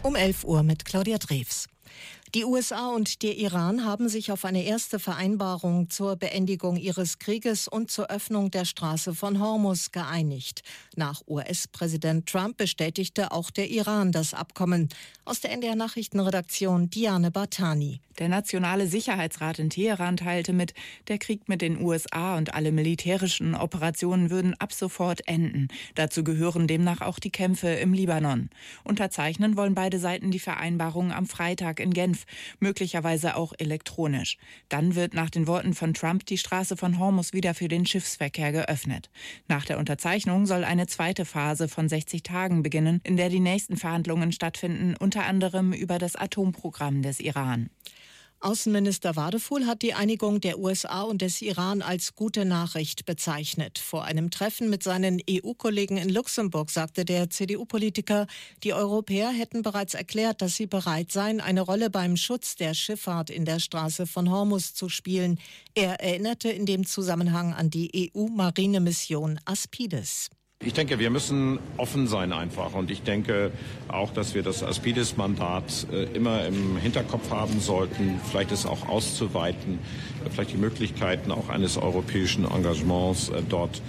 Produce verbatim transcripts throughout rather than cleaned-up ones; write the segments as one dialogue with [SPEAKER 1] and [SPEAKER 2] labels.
[SPEAKER 1] Um elf Uhr mit Claudia Drews. Die U S A und der Iran haben sich auf eine erste Vereinbarung zur Beendigung ihres Krieges und zur Öffnung der Straße von Hormuz geeinigt. Nach U S-Präsident Trump bestätigte auch der Iran das Abkommen. Aus der N D R-Nachrichtenredaktion Diane Bartani.
[SPEAKER 2] Der Nationale Sicherheitsrat in Teheran teilte mit, der Krieg mit den U S A und alle militärischen Operationen würden ab sofort enden. Dazu gehören demnach auch die Kämpfe im Libanon. Unterzeichnen wollen beide Seiten die Vereinbarung am Freitag in Genf, möglicherweise auch elektronisch. Dann wird nach den Worten von Trump die Straße von Hormuz wieder für den Schiffsverkehr geöffnet. Nach der Unterzeichnung soll eine zweite Phase von sechzig Tagen beginnen, in der die nächsten Verhandlungen stattfinden, unter anderem über das Atomprogramm des Iran.
[SPEAKER 1] Außenminister Wadefuhl hat die Einigung der U S A und des Iran als gute Nachricht bezeichnet. Vor einem Treffen mit seinen E U-Kollegen in Luxemburg sagte der C D U-Politiker, die Europäer hätten bereits erklärt, dass sie bereit seien, eine Rolle beim Schutz der Schifffahrt in der Straße von Hormuz zu spielen. Er erinnerte in dem Zusammenhang an die E U-Marinemission Aspides.
[SPEAKER 3] Ich denke, wir müssen offen sein einfach, und ich denke auch, dass wir das Aspides-Mandat äh, immer im Hinterkopf haben sollten, vielleicht es auch auszuweiten, äh, vielleicht die Möglichkeiten auch eines europäischen Engagements äh, dort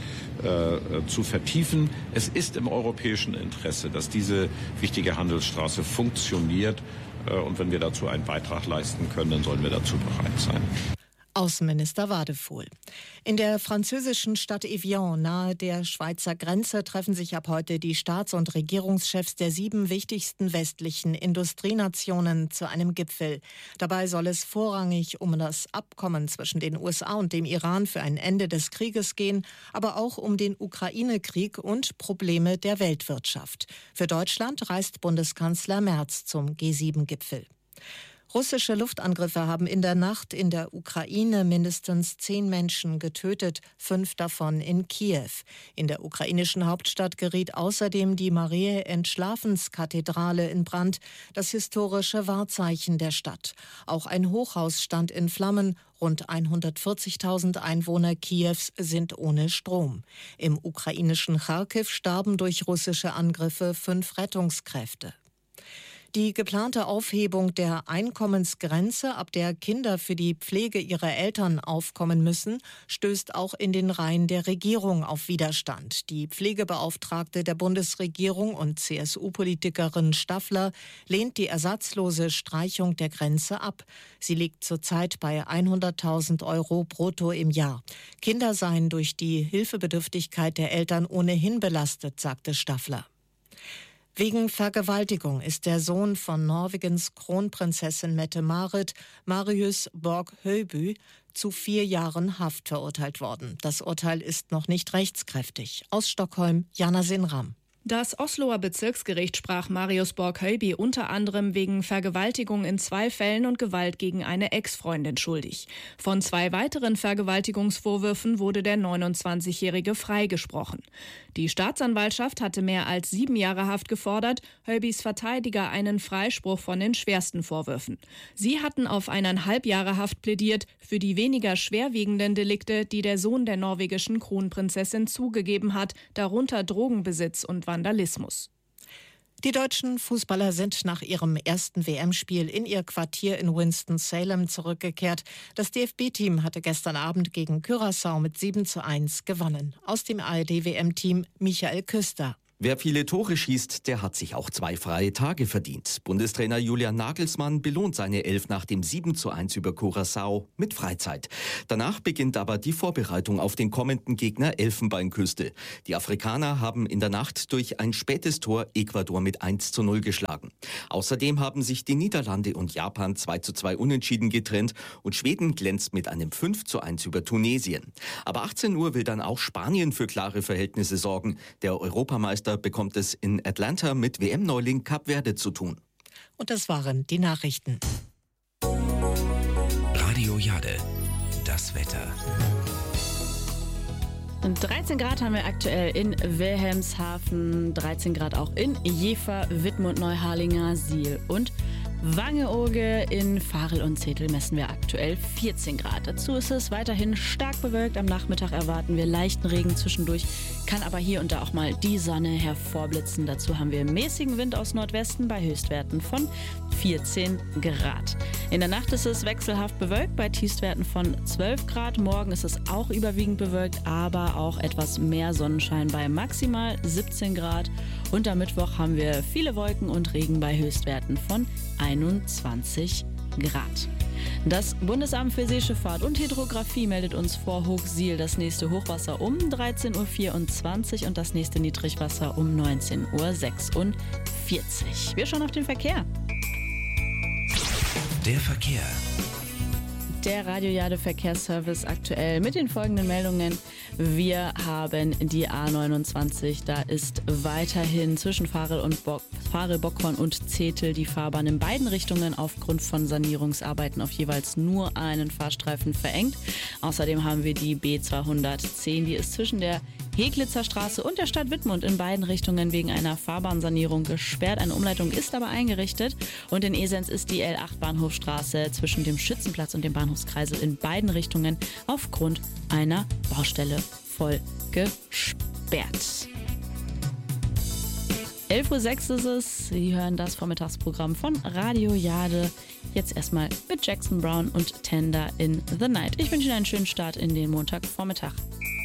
[SPEAKER 3] äh, zu vertiefen. Es ist im europäischen Interesse, dass diese wichtige Handelsstraße funktioniert, äh, und wenn wir dazu einen Beitrag leisten können, dann sollen wir dazu bereit sein.
[SPEAKER 1] Außenminister Wadefuhl. In der französischen Stadt Evian nahe der Schweizer Grenze treffen sich ab heute die Staats- und Regierungschefs der sieben wichtigsten westlichen Industrienationen zu einem Gipfel. Dabei soll es vorrangig um das Abkommen zwischen den U S A und dem Iran für ein Ende des Krieges gehen, aber auch um den Ukraine-Krieg und Probleme der Weltwirtschaft. Für Deutschland reist Bundeskanzler Merz zum G sieben Gipfel. Russische Luftangriffe haben in der Nacht in der Ukraine mindestens zehn Menschen getötet, fünf davon in Kiew. In der ukrainischen Hauptstadt geriet außerdem die Mariä-Entschlafens-Kathedrale in Brand, das historische Wahrzeichen der Stadt. Auch ein Hochhaus stand in Flammen. Rund hundertvierzigtausend Einwohner Kiews sind ohne Strom. Im ukrainischen Charkiw starben durch russische Angriffe fünf Rettungskräfte. Die geplante Aufhebung der Einkommensgrenze, ab der Kinder für die Pflege ihrer Eltern aufkommen müssen, stößt auch in den Reihen der Regierung auf Widerstand. Die Pflegebeauftragte der Bundesregierung und C S U-Politikerin Staffler lehnt die ersatzlose Streichung der Grenze ab. Sie liegt zurzeit bei hunderttausend Euro brutto im Jahr. Kinder seien durch die Hilfebedürftigkeit der Eltern ohnehin belastet, sagte Staffler. Wegen Vergewaltigung ist der Sohn von Norwegens Kronprinzessin Mette-Marit, Marius Borg-Høiby, zu vier Jahren Haft verurteilt worden. Das Urteil ist noch nicht rechtskräftig. Aus Stockholm, Jana Sinram.
[SPEAKER 4] Das Osloer Bezirksgericht sprach Marius Borg-Høiby unter anderem wegen Vergewaltigung in zwei Fällen und Gewalt gegen eine Ex-Freundin schuldig. Von zwei weiteren Vergewaltigungsvorwürfen wurde der neunundzwanzigjährige freigesprochen. Die Staatsanwaltschaft hatte mehr als sieben Jahre Haft gefordert, Høibys Verteidiger einen Freispruch von den schwersten Vorwürfen. Sie hatten auf eineinhalb Jahre Haft plädiert für die weniger schwerwiegenden Delikte, die der Sohn der norwegischen Kronprinzessin zugegeben hat, darunter Drogenbesitz und Vandalismus.
[SPEAKER 1] Die deutschen Fußballer sind nach ihrem ersten W M-Spiel in ihr Quartier in Winston-Salem zurückgekehrt. Das D F B-Team hatte gestern Abend gegen Curaçao mit sieben zu eins gewonnen. Aus dem A R D-W M-Team Michael Küster.
[SPEAKER 5] Wer viele Tore schießt, der hat sich auch zwei freie Tage verdient. Bundestrainer Julian Nagelsmann belohnt seine Elf nach dem sieben zu eins über Curaçao mit Freizeit. Danach beginnt aber die Vorbereitung auf den kommenden Gegner Elfenbeinküste. Die Afrikaner haben in der Nacht durch ein spätes Tor Ecuador mit eins zu null geschlagen. Außerdem haben sich die Niederlande und Japan zwei zu zwei unentschieden getrennt und Schweden glänzt mit einem fünf zu eins über Tunesien. Aber achtzehn Uhr will dann auch Spanien für klare Verhältnisse sorgen. Der Europameister bekommt es in Atlanta mit W M-Neuling Kap Verde zu tun.
[SPEAKER 1] Und das waren die Nachrichten.
[SPEAKER 6] Radio Jade, das Wetter.
[SPEAKER 7] dreizehn Grad haben wir aktuell in Wilhelmshaven, dreizehn Grad auch in Jever, Wittmund, Neuharlingersiel und Wangeoge, in Varel und Zetel messen wir aktuell vierzehn Grad. Dazu ist es weiterhin stark bewölkt. Am Nachmittag erwarten wir leichten Regen zwischendurch, kann aber hier und da auch mal die Sonne hervorblitzen. Dazu haben wir mäßigen Wind aus Nordwesten bei Höchstwerten von vierzehn Grad. In der Nacht ist es wechselhaft bewölkt bei Tiefstwerten von zwölf Grad. Morgen ist es auch überwiegend bewölkt, aber auch etwas mehr Sonnenschein bei maximal siebzehn Grad. Und am Mittwoch haben wir viele Wolken und Regen bei Höchstwerten von einundzwanzig Grad. Das Bundesamt für Seeschifffahrt und Hydrographie meldet uns vor Hochsiel das nächste Hochwasser um dreizehn Uhr vierundzwanzig und das nächste Niedrigwasser um neunzehn Uhr sechsundvierzig. Wir schauen auf den Verkehr.
[SPEAKER 6] Der Verkehr.
[SPEAKER 7] Der Radio Jade Verkehrsservice aktuell mit den folgenden Meldungen. Wir haben die A neunundzwanzig, da ist weiterhin zwischen Varel und Bock, Varel, Bockhorn und Zetel die Fahrbahn in beiden Richtungen aufgrund von Sanierungsarbeiten auf jeweils nur einen Fahrstreifen verengt. Außerdem haben wir die B zweihundertzehn, die ist zwischen der Heglitzer Straße und der Stadt Wittmund in beiden Richtungen wegen einer Fahrbahnsanierung gesperrt. Eine Umleitung ist aber eingerichtet und in Esens ist die L acht Bahnhofstraße zwischen dem Schützenplatz und dem Bahnhofskreisel in beiden Richtungen aufgrund einer Baustelle voll gesperrt. elf Uhr sechs ist es. Sie hören das Vormittagsprogramm von Radio Jade. Jetzt erstmal mit Jackson Brown und Tender in the Night. Ich wünsche Ihnen einen schönen Start in den Montagvormittag.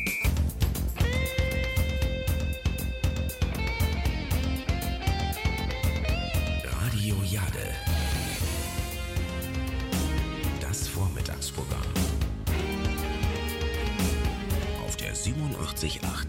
[SPEAKER 6] Radio Jade. Das Vormittagsprogramm. Auf der siebenundachtzig Komma acht